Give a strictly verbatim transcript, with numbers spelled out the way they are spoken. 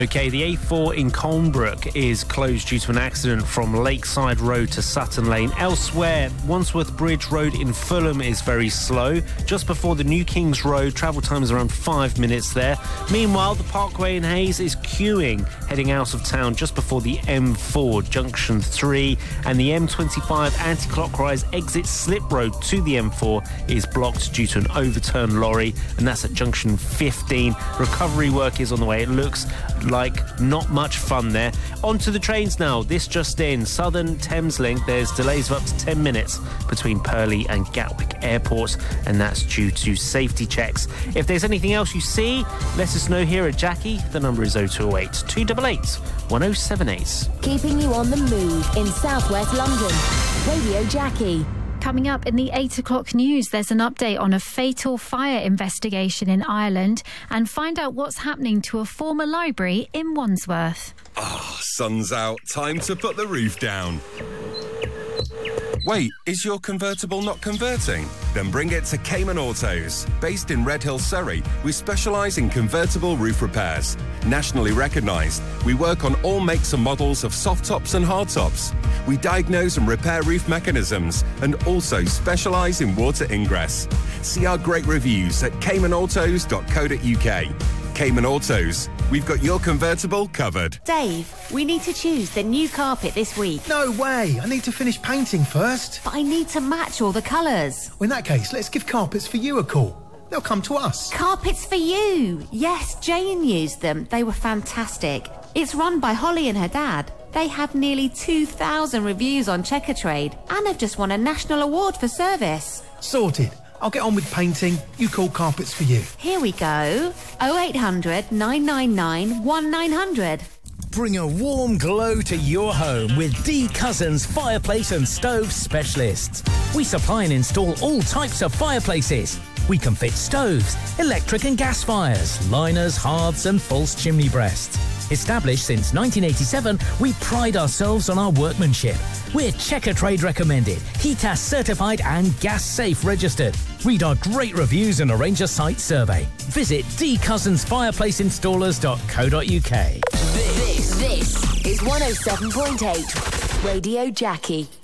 OK, the A four in Colnbrook is closed due to an accident from Lakeside Road to Sutton Lane. Elsewhere, Wandsworth Bridge Road in Fulham is very slow. Just before the New Kings Road, travel time is around five minutes there. Meanwhile, the Parkway in Hayes is queuing heading out of town just before the M four, Junction three. And the M twenty-five anti-clockwise exit slip road to the M four is blocked due to an overturned lorry, and that's at Junction fifteen. Recovery work is on the way. It looks like not much fun there. On to the trains now. This just in. Southern Thameslink, there's delays of up to ten minutes between Purley and Gatwick airports, and that's due to safety checks. If there's anything else you see, let us know here at Jackie. The number is oh two oh eight, two eight eight, one oh seven eight. Keeping you on the move in South West London. Radio Jackie. Coming up in the eight o'clock news, there's an update on a fatal fire investigation in Ireland, and find out what's happening to a former library in Wandsworth. Ah, oh, sun's out. Time to put the roof down. Wait, is your convertible not converting? Then bring it to Cayman Autos. Based in Redhill, Surrey, we specialise in convertible roof repairs. Nationally recognised, we work on all makes and models of soft tops and hard tops. We diagnose and repair roof mechanisms and also specialise in water ingress. See our great reviews at cayman autos dot co dot uk. Cayman Autos, we've got your convertible covered. Dave, we need to choose the new carpet this week. No way, I need to finish painting first. But I need to match all the colours. Well, in that case, let's give Carpets for You a call. They'll come to us. Carpets for You. Yes, Jane used them. They were fantastic. It's run by Holly and her dad. They have nearly two thousand reviews on Checkatrade and have just won a national award for service. Sorted. I'll get on with painting. You call Carpets for You. Here we go. oh eight hundred, nine nine nine, nineteen hundred. Bring a warm glow to your home with D Cousins Fireplace and Stove Specialists. We supply and install all types of fireplaces. We can fit stoves, electric and gas fires, liners, hearths and false chimney breasts. Established since nineteen eighty-seven, we pride ourselves on our workmanship. We're Checkatrade recommended, HETAS certified and gas safe registered. Read our great reviews and arrange a site survey. Visit d cousins fireplace installers dot co dot uk. This, this is one oh seven point eight Radio Jackie.